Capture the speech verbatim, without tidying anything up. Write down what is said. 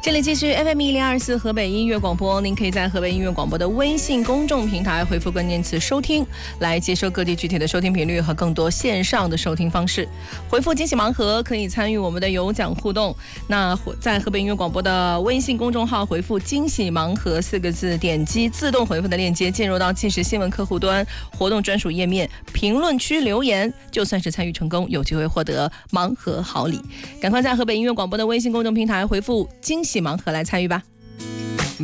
这里继续 F M 一零二四河北音乐广播，您可以在河北音乐广播的微信公众平台回复关键词收听，来接收各地具体的收听频率和更多线上的收听方式。回复惊喜盲盒可以参与我们的有奖互动。那在河北音乐广播的微信公众号回复惊喜盲盒四个字，点击自动回复的链接，进入到即时新闻客户端活动专属页面，评论区留言，就算是参与成功，有机会获得盲盒好礼。赶快在河北音乐广播的微信公众平台回复惊喜盲盒来参与吧。